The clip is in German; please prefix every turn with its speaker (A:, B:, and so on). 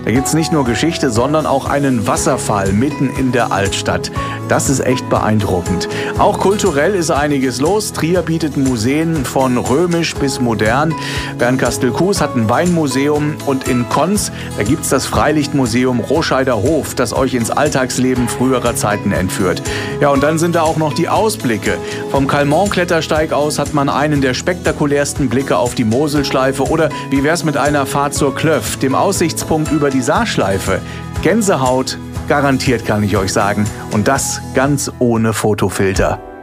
A: Da gibt's nicht nur Geschichte, sondern auch einen Wasserfall mitten in der Altstadt. Das ist echt beeindruckend. Auch kulturell ist einiges los. Trier bietet Museen von römisch bis modern. Bernkastel-Kues hat ein Weinmuseum und in Konz, da gibt's das Freilichtmuseum Roscheider Hof, das euch ins Alltagsleben früherer Zeiten entführt. Ja, und dann sind da auch noch die Ausblicke. Vom Calmont-Klettersteig aus hat man einen der spektakulärsten Blicke auf die Moselschleife. Oder wie wär's mit einer Fahrt zur Klöff, dem Aussichtspunkt über die Saarschleife? Gänsehaut, garantiert, kann ich euch sagen. Und das ganz ohne Fotofilter.